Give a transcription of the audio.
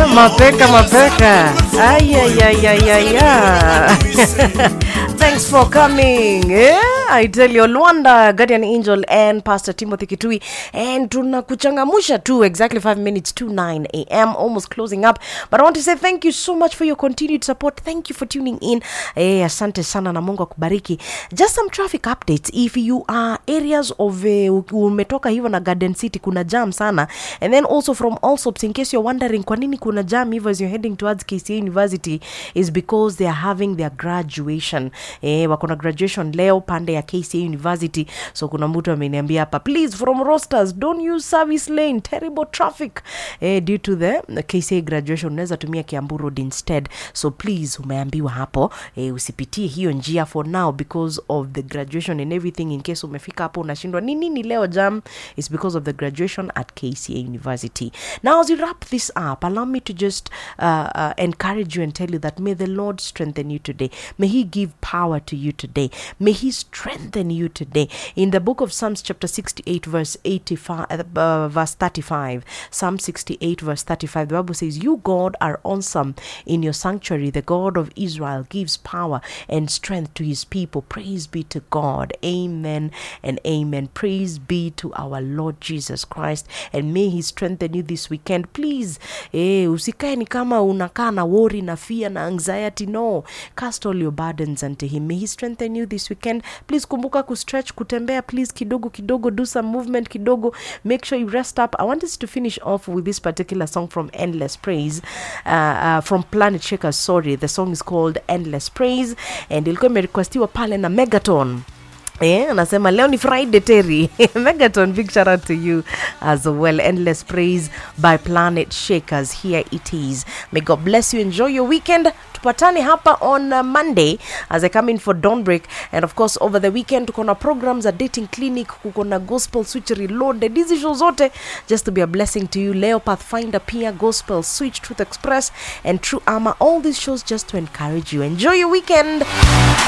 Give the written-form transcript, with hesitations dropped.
Mapeka. Ay. Thanks for coming. I tell you, Luanda, Guardian Angel, and Pastor Timothy Kitui. And tunakuchangamusha too, exactly 5 minutes to 9 a.m., almost closing up. But I want to say thank you so much for your continued support. Thank you for tuning in. Asante sana na Mungu akubariki. Just some traffic updates. If you are areas of umetoka hiyo na Garden City, kuna jam sana. And then also from Allsops, in case you're wondering kwa nini kuna jam even as you're heading towards KCA University, is because they are having their graduation. Wakona graduation leo pande ya KCA University. So kuna mtu ameniambia hapa, please from rosters don't use service lane, terrible traffic due to the KCA graduation, unaweza tumia Kiambu Road instead. So please umeambiwa hapo usipitie hiyo njia for now because of the graduation and everything. In case umefika hapo unashindwa nini leo jam, is because of the graduation at KCA University. Now as we wrap this up, allow me to just encourage you and tell you that may the Lord strengthen you today. May he give power to you today. May he strengthen you today. In the book of Psalms chapter 68 verse 35, Psalm 68 verse 35, the Bible says, you God are awesome in your sanctuary. The God of Israel gives power and strength to his people. Praise be to God. Amen and amen. Praise be to our Lord Jesus Christ, and may he strengthen you this weekend. Please usikae ni kama unakaa na worry na fear na anxiety. No, cast all your burdens unto him. May he strengthen you this weekend. Please kumbuka kustretch, kutembea, please kidogo, do some movement kidogo. Make sure you rest up. I want us to finish off with this particular song from Endless Praise, from Planet Shakers. Sorry, the song is called Endless Praise, and ilikuwa imerequestiwa pale na Megaton. Anasema leo ni Friday Terry. Megaton, big shout out to you as well. Endless Praise by Planet Shakers. Here it is. May God bless you. Enjoy your weekend. Tupatane hapa on Monday as I come in for Dawnbreak. And of course over the weekend tuko na programs at Dating Clinic, kuko na Gospel Switch Reloaded. Hizi show zote just to be a blessing to you. Leo Pathfinder pia, Gospel Switch, Truth Express and True Armor. All these shows just to encourage you. Enjoy your weekend.